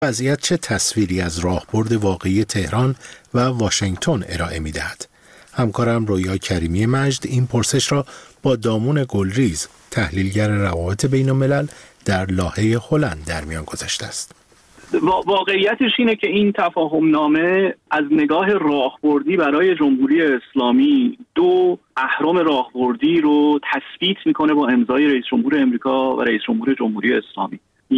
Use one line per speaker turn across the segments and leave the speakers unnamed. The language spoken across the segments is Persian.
وضعیت چه تصویری از راهبرد واقعی تهران و واشنگتن ارائه می‌دهد؟ همکارم رویا کریمی مجد این پرسش را با دامون گلریز، تحلیلگر روابط بین‌الملل در لاهه هلند در میان گذاشته است.
واقعیتش اینه که این تفاهم نامه از نگاه راهبردی برای جمهوری اسلامی دو اهرم راهبردی رو تثبیت میکنه با امضای رئیس جمهور امریکا و رئیس جمهور جمهوری اسلامی.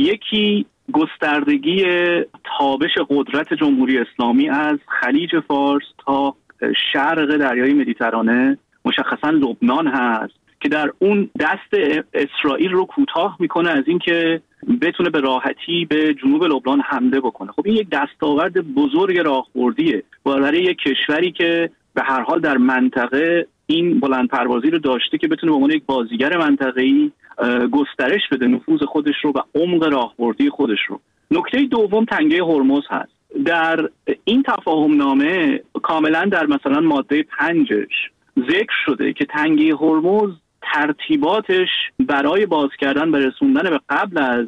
یکی گستردگی تابش قدرت جمهوری اسلامی از خلیج فارس تا شرق دریای مدیترانه، مشخصا لبنان هست که در اون دست اسرائیل رو کوتاه میکنه از اینکه بتونه به راحتی به جنوب لبنان حمله بکنه. خب این یک دستاورد بزرگ راهبردیه برای یک کشوری که به هر حال در منطقه این بلند پروازی رو داشته که بتونه به عنوان یک بازیگر منطقه‌ای گسترش بده نفوذ خودش رو و عمق راهبردی خودش رو. نکته دوم تنگه هرمز هست. در این تفاهم نامه کاملا در مثلا ماده 5ش ذکر شده که تنگه هرمز ترتیباتش برای باز کردن و رسوندن به قبل از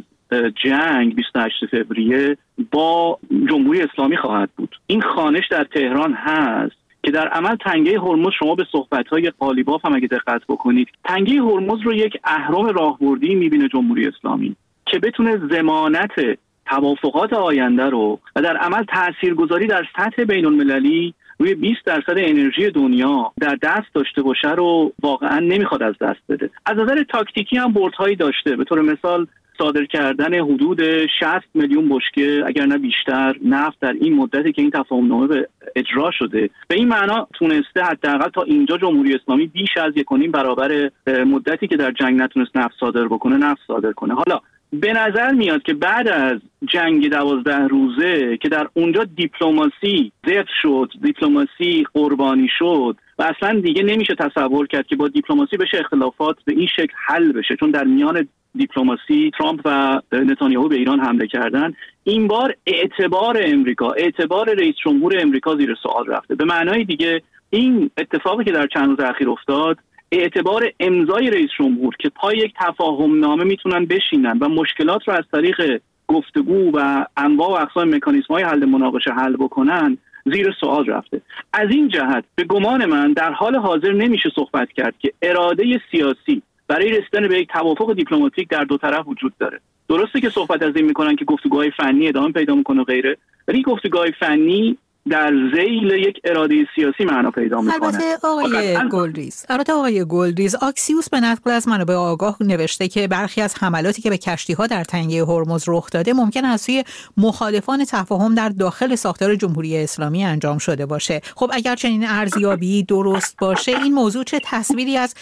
جنگ 28 فوریه با جمهوری اسلامی خواهد بود. این خوانش در تهران هست که در عمل تنگه هرمز، شما به صحبت‌های قالیباف هم اگه دقت بکنید، تنگه هرمز رو یک اهرم راهبردی می‌بینه جمهوری اسلامی که بتونه ضمانت توافقات آینده رو و در عمل تاثیرگذاری در سطح بین‌المللی روی 20% انرژی دنیا در دست داشته باشه رو واقعا نمیخواد از دست بده. از نظر تاکتیکی هم بردهایی داشته، به طور مثال صادر کردن حدود 60 میلیون بشکه اگر نه بیشتر نفت در این مدتی که این تفاهم‌نامه به اجرا شده. به این معنا تونسته حداقل تا اینجا جمهوری اسلامی بیش از 1.5 برابر مدتی که در جنگ نتونست نفت صادر بکنه نفت صادر کنه. حالا به نظر میاد که بعد از جنگ 12 روزه که در اونجا دیپلماسی ضد شد، دیپلماسی قربانی شد و اصلا دیگه نمیشه تصور کرد که با دیپلماسی بشه اختلافات به این شکل حل بشه، چون در میان دیپلماسی ترامپ و نتانیاهو به ایران حمله کردن. این بار اعتبار امریکا، اعتبار رئیس جمهور امریکا زیر سوال رفته. به معنای دیگه این اتفاقی که در چند روز اخیر افتاد، اعتبار امضای رئیس جمهور که پای یک تفاهم نامه میتونن بشینن و مشکلات رو از طریق گفتگو و انواع و اقسام مکانیزم‌های حل مناقشه حل بکنن، زیر سوال رفته. از این جهت به گمان من در حال حاضر نمیشه صحبت کرد که اراده سیاسی برای رسیدن به یک توافق دیپلماتیک در دو طرف وجود داره. درسته که صحبت از این میکنن که گفتگوهای فنی ادامه پیدا میکنه و غیره، ولی گفتگوهای فنی در ذیل یک اراده سیاسی معنا پیدا میکنه.
البته آقای گلریز، آکسیوس به نقل از منابع آگاه نوشته که برخی از حملاتی که به کشتی‌ها در تنگه هرمز رخ داده ممکن است سوی مخالفان تفاهم در داخل ساختار جمهوری اسلامی انجام شده باشه. خب اگر چنین ارزیابی درست باشه، این موضوع چه تصویری از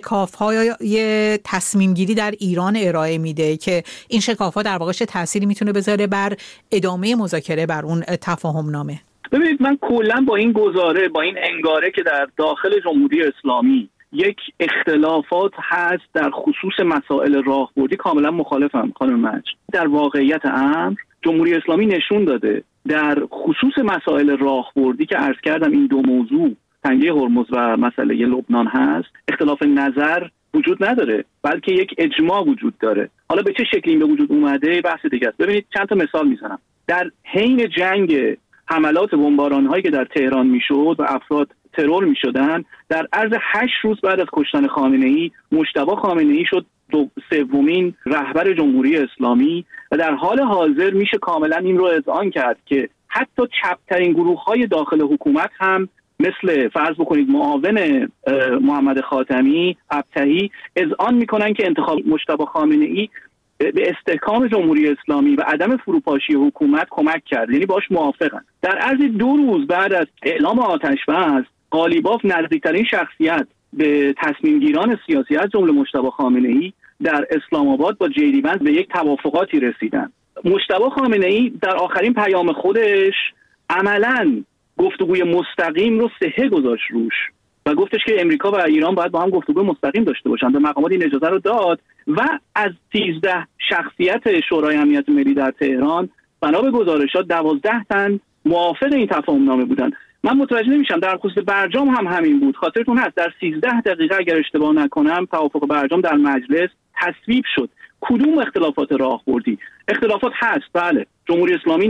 شکاف‌های تصمیم گیری در ایران ارائه میده که این شکاف‌ها در واقع چه تأثیری میتونه بذاره بر ادامه مذاکره بر اون تفاهم نامه؟
ببینید، من کلا با این گزاره، با این انگاره که در داخل جمهوری اسلامی یک اختلافات هست در خصوص مسائل راهبردی کاملا مخالفم خانم مجد. در واقعیت امر جمهوری اسلامی نشون داده در خصوص مسائل راهبردی که عرض کردم این دو موضوع تنگه هرمز و مسئله لبنان هست، اختلاف نظر وجود نداره، بلکه یک اجماع وجود داره. حالا به چه شکلی به وجود اومده بحث دیگه است. ببینید چند تا مثال میزنم. در حین جنگ حملات بمباران‌هایی که در تهران میشد و افراد ترور میشدن، در عرض 8 روز بعد از کشتن خامنه‌ای، مجتبی خامنه‌ای شد سومین رهبر جمهوری اسلامی و در حال حاضر میشه کاملا این رو اذعان کرد که حتی چپترین گروه‌های داخل حکومت هم مثل فرض بکنید معاون محمد خاتمی، ابطحی، اذعان میکنن که انتخاب مجتبی خامنه‌ای به استحکام جمهوری اسلامی و عدم فروپاشی حکومت کمک کرد، یعنی باش موافقن. در عرض 2 روز بعد از اعلام آتش بس، قالیباف نزدیکترین شخصیت به تصمیم گیران سیاسی از جمله مجتبی خامنه‌ای در اسلام آباد با جیدی وند به یک توافقاتی رسیدن. مجتبی خامنه‌ای در آخرین پیام خودش عملاً گفتگوی مستقیم رو صحه گذاشت روش و گفتش که امریکا و ایران باید با هم گفتگو مستقیم داشته باشند. به مقامات این اجازه رو داد و از 13 شخصیت شورای امنیت ملی در تهران بنا به گزارشات 12 تن موافق این تفاهم نامه بودند. من متوجه نمیشم در خصوص برجام هم همین بود. خاطرتون هست در 13 دقیقه اگر اشتباه نکنم توافق برجام در مجلس تصویب شد. کدوم اختلافات راهبردی؟ اختلافات هست، بله. جمهوری اسلامی